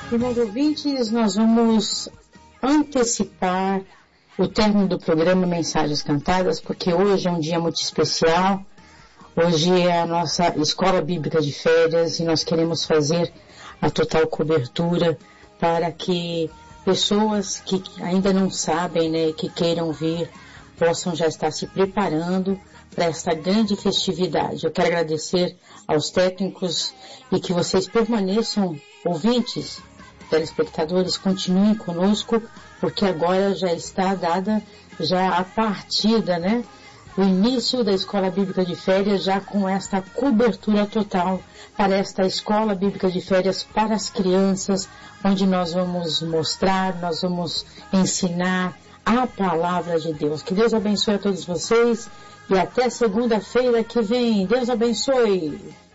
Irmãos ouvintes, nós vamos antecipar o término do programa Mensagens Cantadas, porque hoje é um dia muito especial. Hoje é a nossa Escola Bíblica de Férias e nós queremos fazer a total cobertura para que pessoas que ainda não sabem, né, que queiram vir, possam já estar se preparando para esta grande festividade. Eu quero agradecer aos técnicos e que vocês permaneçam ouvintes, telespectadores, continuem conosco, porque agora já está dada já a partida, né? O início da Escola Bíblica de Férias, já com esta cobertura total para esta Escola Bíblica de Férias para as crianças, onde nós vamos mostrar, nós vamos ensinar a Palavra de Deus. Que Deus abençoe a todos vocês e até segunda-feira que vem. Deus abençoe!